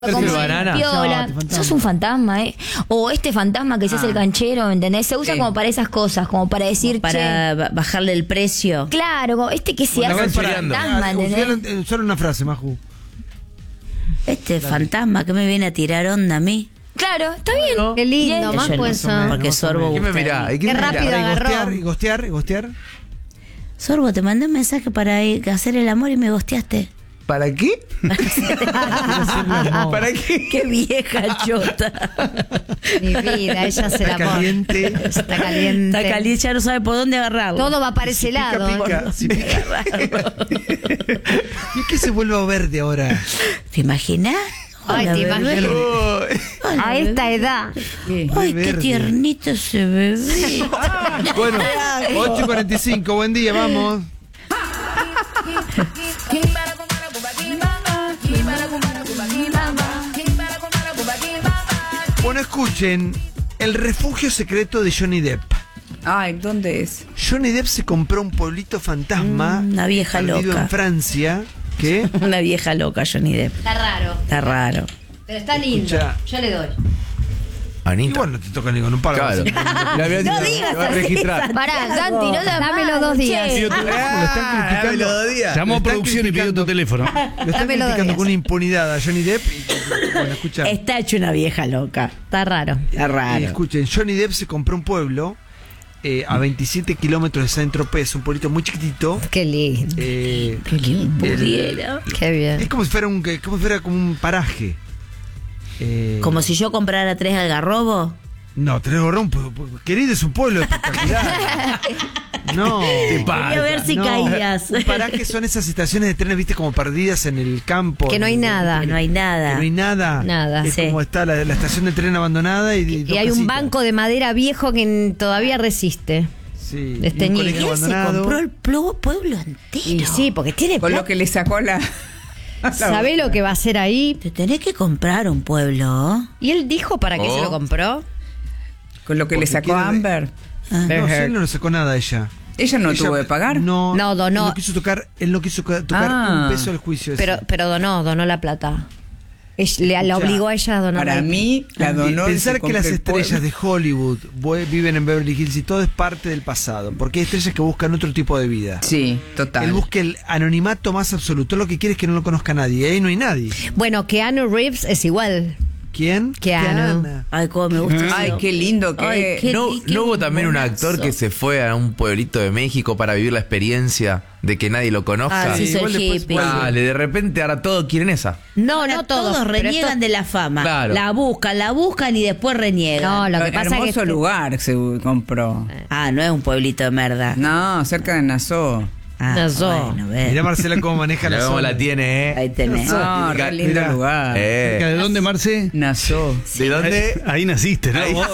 Como banana. piola. Sos un fantasma, ¿eh? O este fantasma que se hace el canchero, ¿me entendés? Se usa como para esas cosas, como para decir, para bajarle el precio. Claro, como este que se hace el fantasma, ¿entendés? Solo una frase, Maju. Este fantasma que me viene a tirar onda a mí. Claro, está bien. Qué lindo, Bien. más Yo pues. no, porque Sorbo ¿Qué me gusta. mirá? Qué rápido agarró. Y gostear. Sorbo, te mandé un mensaje para ir a hacer el amor y me gosteaste. ¿Para qué? ¿Para qué? Qué vieja chota. Mi vida, ella se la caliente. Está caliente. Está caliente, ya no sabe por dónde agarrarlo. Todo va para ese lado. Pica. ¿Y es que se vuelve verde ahora? ¿Te imaginas? Ay, Hola, te bebé. imaginas. Hola, A esta bebé. edad. Ay, qué verde. tiernito ese bebé. Bueno, 8:45, buen día, vamos. Bueno, escuchen, el refugio secreto de Johnny Depp. Ay, ¿dónde es? Johnny Depp se compró un pueblito fantasma. Una vieja perdido loca. en Francia. ¿Qué? Una vieja loca, Johnny Depp. Está raro. Está raro. Pero está lindo. Escucha. Yo le doy. Y bueno, te toca ni con un palo. Claro. No digas va a así, registrar. Pará, Santi, no seas Dame malo, los 2 días. che. Lo están criticando. Llamó a Lo están producción y pidió tu criticando. teléfono. Lo están Dame los criticando días. con una impunidad a Johnny Depp. Y, bueno, escucha. Está hecho una vieja loca. Está raro. Está raro. Escuchen, Johnny Depp se compró un pueblo a 27 kilómetros de Saint-Tropez, un pueblito muy chiquitito. Qué lindo. Qué lindo. Pudiera. Qué bien. Es como si fuera como un paraje. Como si yo comprara 3 algarrobos. No, Tres Gorrón, querido, es un pueblo espectacular. No. Quería ver si no. caías. Un paraje son esas estaciones de trenes, viste, como perdidas en el campo. Que no hay nada. Que no hay nada. Que no hay nada. Nada. Es Sí. como está la estación de tren abandonada y Y hay un banco de madera viejo que todavía resiste. Sí. de este y un niño. colegio Él se abandonado. compró el pueblo entero. Y sí, porque tiene Con lo plata. que le sacó la... ¿Sabe lo que va a hacer ahí? Te tenés que comprar un pueblo. ¿Y él dijo para qué Oh. se lo compró? Con lo que Porque le sacó quiere- a Amber. No, sí, él no le sacó nada a ella. ¿Ella no tuvo de pagar? No, No, donó. Él no quiso tocar tocar Ah. un peso del juicio ese. Pero donó la plata. La Escuchá, obligó a ella a donar. Para mí, la donó. y Pensar se que las compró el estrellas pueblo. de Hollywood viven en Beverly Hills y todo es parte del pasado, porque hay estrellas que buscan otro tipo de vida. Sí, total. Él busca el anonimato más absoluto. Lo que quiere es que no lo conozca nadie. Y ahí no hay nadie. Bueno, Keanu Reeves es igual. ¿Quién? Keanu. Keanu. Ay, cómo me gusta. Ay, eso. qué lindo que Ay, qué ¿No hubo también un monazo. actor que se fue a un pueblito de México para vivir la experiencia de que nadie lo conozca? Ah, sí, soy igual después hippie. vuelve. Dale, de repente ahora todos quieren esa. No, Ahora no todos. pero reniegan esto- de la fama. Claro. La buscan y después reniegan. No, lo que pasa es hermoso que lugar se compró. Ah, no es un pueblito de merda. No, cerca de Nassau. Ah, Nassau. bueno, ves. Mirá Marcela cómo maneja la Mirá cómo zona. la tiene, Ahí tenés. No, re lindo Mirá. lugar. ¿Cerca de dónde, Marce? Nassau. ¿De dónde? Ahí naciste, ¿no? Ahí Vos.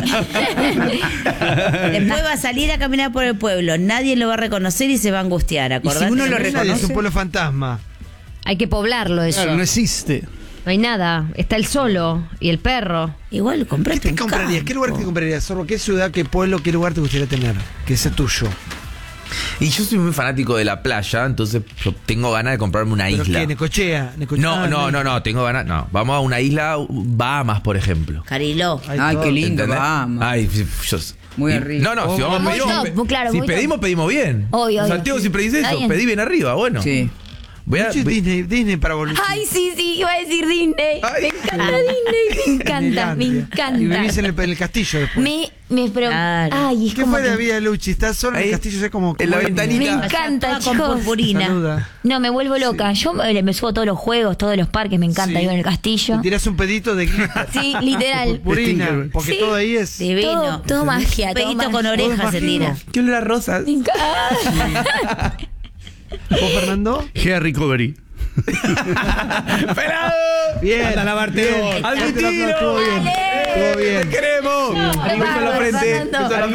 Después va a salir a caminar por el pueblo. Nadie lo va a reconocer y se va a angustiar. ¿Acordate? uno lo No hay nadie, es reconoce? un pueblo fantasma. hay que poblarlo eso. Claro, no existe. No hay nada. Está el solo y el perro. Igual ¿Qué compraste te un comprarías? ¿Qué lugar te campo. comprarías, Zorro? ¿Qué ciudad, qué pueblo, qué lugar te gustaría tener? Que sea tuyo. Y yo soy muy fanático de la playa, entonces yo tengo ganas de comprarme una ¿Pero isla. qué? ¿Necochea? No, tengo ganas. No, vamos a una isla, Bahamas, por ejemplo. Cariló. Ay, qué lindo, ¿Entendés? vamos. Ay, yo, Muy y- arriba. No, si vamos a Muy pedir, top, muy claro, si muy top. pedimos bien. Obvio, obvio. Santiago siempre dice Está eso, bien. pedí bien arriba, bueno. Sí. Voy a, Disney para volver. Ay, sí, iba a decir Disney. Ay. Me encanta Disney, me encanta, me Y encanta. vivís en el castillo después. Pero, Claro. ay, es ¿Qué como fue de la que- vida de Luchi? Estás solo en Ahí, el castillo, ya como... en la como ventanita. me encanta, Toda con chicos. purpurina. Saluda. No, me vuelvo loca. Yo me subo a todos los juegos, todos los parques, me encanta Sí. ir en el castillo. Te tirás un pedito de glitter. Sí, literal. Purpurina, porque Sí. todo ahí es... Divino. Todo magia, Un todo pedito magia. con orejas se tira. ¿Qué olor a rosas? Me encanta. ¿Vos, Fernando? Hair Recovery. ¡Pelado! Bien. Anda a lavarte bien. los- ¡Admitilo! Estuvo bien. Estuvo ¡Te bien. queremos! Beso en la bárbaro, frente. Fernando. Beso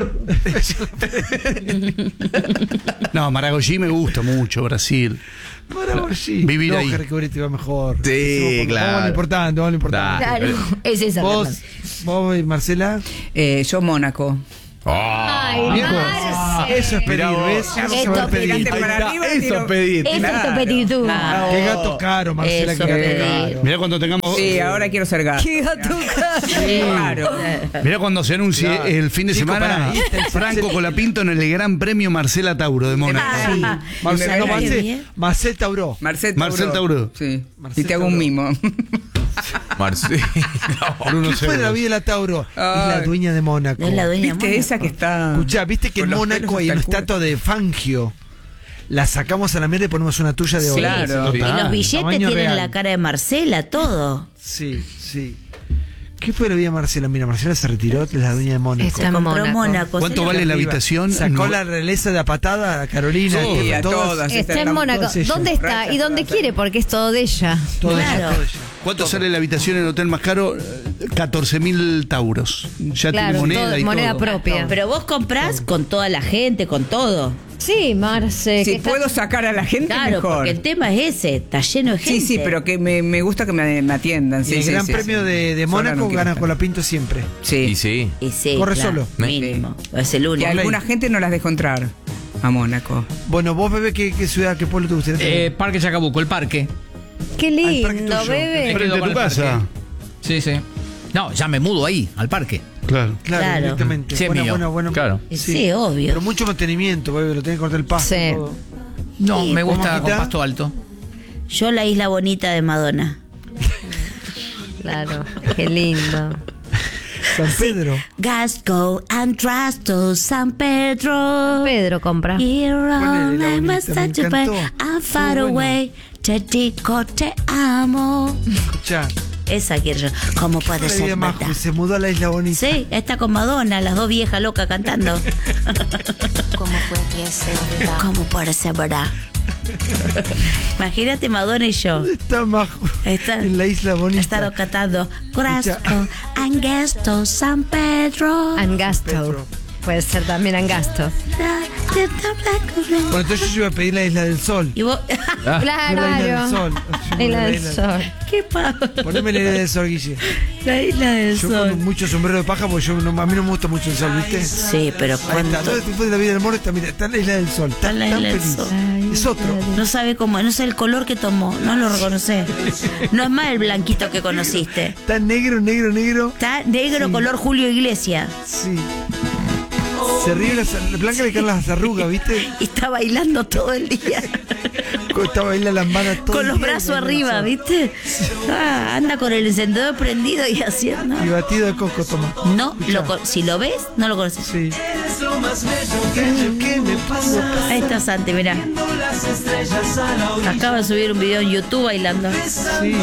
en la frente. No, Maragogi me gusta mucho, Brasil. Bueno, sí. Vivir no, ahí. Harry Cobretti va mejor. Sí, claro. Vamos a lo importante, Dale. Claro, es esa. Vos, Fernando. vos y Marcela. Yo, Mónaco. Ay, Viejo, Marce. Eso es pedir, Mirá ¿ves? vos. Eso Esto es pedir. Tirate para Ahí está, arriba, eso tiro- pedir. Eso es tu petitud. Qué gato caro, Marcela, Eso qué gato es. caro. mirá cuando tengamos. Sí, ahora quiero ser gato. Qué gato caro. Claro. Mirá cuando se anuncie Claro. el fin de Chico, semana pará, ahí está el Franco Colapinto en el Gran Premio Marcela Tauro de Mónaco. Marcela, no, Qué Marcel Tauró. Marcel Marcel Tauro. Sí. Marcel Y te hago un Tauro. mimo. Marcelo. Bruno ¿Qué fue de la Severus. vida de la Tauro? Es la Ay. dueña de Mónaco. Es la dueña de ¿Viste Mónaco. esa que está? Escuchá, viste que en con los Mónaco pelos hay una hasta el culo? estatua de Fangio. La sacamos a la mierda y ponemos una tuya de oro. Claro. Y los billetes Tamaño tienen real. la cara de Marcela, todo. Sí, sí. ¿Qué fue la vida de Marcela? Mira, Marcela se retiró, es la dueña de Mónaco. Está en Compró Mónaco. Mónaco. ¿Cuánto se vale la Arriba. habitación? Sacó No. la realeza de a patada a Carolina. Sí, que a todas. Está en Mónaco. todas ellas. ¿Dónde está? ¿Y dónde quiere? Porque es todo de ella. Todo Claro. ella, todo ella. ¿Cuánto sale la habitación en el hotel más caro? 14.000 tauros. Ya Claro, tiene moneda todo- y moneda todo. propia. Pero vos comprás con toda la gente, con todo. Sí, Marce. Si que está- puedo sacar a la gente, Claro, mejor. porque el tema es ese, está lleno de gente. Sí, sí, pero que me gusta que me atiendan. Y Sí, el sí, Gran sí, Premio sí. de Sola Mónaco no quiero gana estar. Colapinto siempre. Sí. Y sí. Y sí, Corre claro, solo. mínimo. Es el Y único. alguna gente no las dejo entrar a Mónaco. Bueno, vos, bebé, ¿qué ciudad, qué pueblo te gustaría? Parque Chacabuco, el parque. Qué Al parque lindo, tuyo. bebé. Frente a Con tu el casa. parque. Sí, sí. No, ya me mudo ahí, al parque. Claro. claro. Directamente. Sí, es mío. Bueno. Sí, obvio. Pero mucho mantenimiento, bebé, lo tenés que cortar el pasto. Sí. todo. No, Sí, me gusta ¿cómo con quita? pasto alto. Yo la isla bonita de Madonna. Claro, qué lindo. San Pedro. Gasco and Trasto, San Pedro. Pedro compra. Here Ponele la I bonita, must me touch you, encantó. I'm far Qué bueno. away. Te digo, te amo. Escuchá. Esa quiero yo. ¿Cómo puede La ser vida más, verdad? se mudó a la isla bonita. Sí, está con Madonna, las dos viejas locas cantando. ¿Cómo puede ser verdad? Imagínate Madonna y yo. Está Majo. Está- En la isla bonita. Están cantando Grasco, Angesto, San Pedro. Angasto. Pedro. Puede ser también Angasto. Bueno, entonces yo iba a pedir la isla del sol. Y vos, La isla del Claro. sol. Isla del Sol. ¿qué pasa? Poneme la isla del sol, Guille. La isla del Yo sol. con mucho sombrero de paja porque a mí no me gusta mucho el sol, ¿viste? Sí, pero Ahí está. cuando ¿Dónde te fue de la vida del amor? Está, mira, está en la isla del sol. Está en la tan isla del feliz. sol. Es otro. no sabe cómo, no sé el color que tomó, no lo reconoce. No es más el blanquito que conociste. Está negro, negro, negro. Está negro Sí. color Julio Iglesias. Sí. Se ríe la blanca le caen las arrugas, ¿viste? Y está bailando todo el día. Estaba ahí la lambada todo Con el los día, brazos y con arriba, el ¿viste? Ah, anda con el encendedor prendido y haciendo. sol. Y batido de coco, toma. No, si lo ves, no lo conoces. Sí. ¿Qué me pasó? Ahí está Santi, mirá. Acaba de subir un video en YouTube bailando. Sí.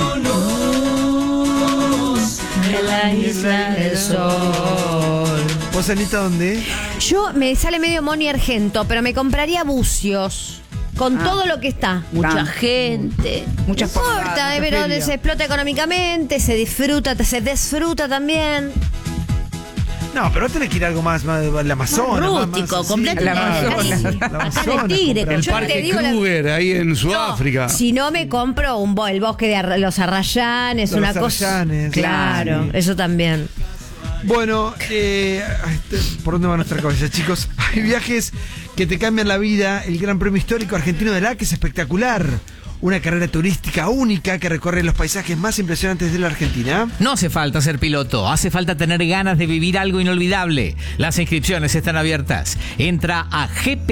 En la isla del sol. ¿Vos, Anita, dónde? Yo me sale medio Moni Argento, pero me compraría bucios. Con todo lo que está. Mucha Ah. gente. Muchas No importa, posadas. pero feria. se explota económicamente, se disfruta también. No, pero vos tenés que ir a algo más el Amazonas. Rústico, así. completamente. La Amazonas. La Acá Amazonas, en el Tigre, comprar. El Yo te Parque digo la- Kruger, ahí en Sudáfrica. Si no me compro el bosque de los Arrayanes, Los una cosa. Arrayanes, Claro, sí. eso también. Bueno, ¿por dónde va nuestra cabeza, chicos? Hay viajes que te cambian la vida. El Gran Premio Histórico Argentino de que es espectacular. Una carrera turística única que recorre los paisajes más impresionantes de la Argentina. No hace falta ser piloto, hace falta tener ganas de vivir algo inolvidable. Las inscripciones están abiertas. Entra a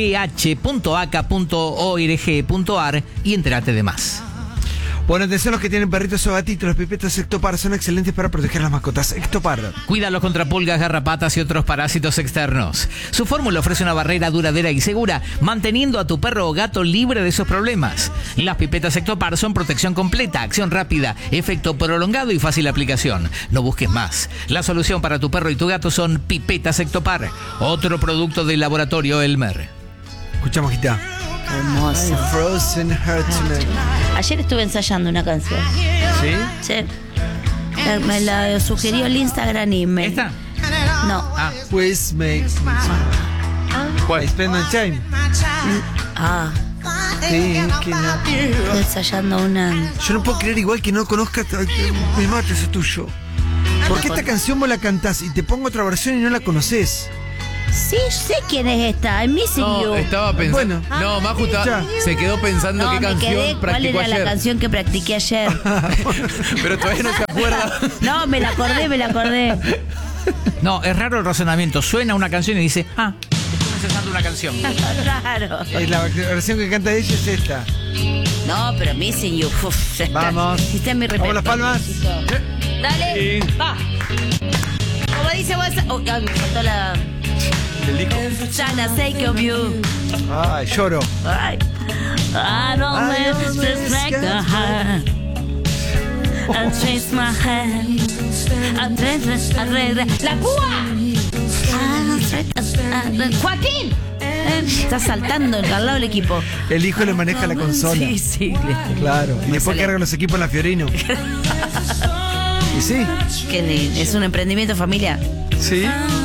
gph.aca.org.ar y entérate de más. Bueno, atención los que tienen perritos o gatitos. Los pipetas Ectopar son excelentes para proteger las mascotas. Ectopar. Cuídalos contra pulgas, garrapatas y otros parásitos externos. Su fórmula ofrece una barrera duradera y segura, manteniendo a tu perro o gato libre de esos problemas. Las pipetas Ectopar son protección completa, acción rápida, efecto prolongado y fácil aplicación. No busques más. La solución para tu perro y tu gato son pipetas Ectopar, otro producto del laboratorio Elmer. Escuchamos, Gita. Hermoso. Frozen Heart Tonight. Ayer estuve ensayando una canción. ¿Sí? Sí. Me la sugirió el Instagram y me. ¿Esta? No. Pues makes me smile. ¿Cuál? Spend my time. Ah, Sí, que no. estoy ensayando una. Yo no puedo creer igual que no conozcas. Me mata eso tuyo. ¿Por qué esta canción vos la cantás y te pongo otra versión y no la conoces? Sí, sé quién es esta. I'm missing you. No, estaba pensando. Bueno. No, Maju se quedó pensando No, qué me canción quedé. ¿Cuál practicó era la ayer. canción que practiqué ayer? Pero todavía no se acuerda. No, me la acordé. No, es raro el razonamiento. Suena una canción y dice, estoy ensayando una canción. Raro. La versión que canta ella es esta. No, pero missing you. Uf, ya está. Vamos. Está en mi Vamos las palmas. Dale. Va. Como dice vos. Oh, me faltó la. El disco. Tryna take of you. Ay, lloro. Ay. I don't let this like a heart. I chase my hand. ¡La púa! Joaquín. Está saltando al lado del equipo. El hijo le maneja la consola. Sí. Claro. Y después sale. carga los equipos en la Fiorino. Y sí. Que es un emprendimiento familiar. Sí.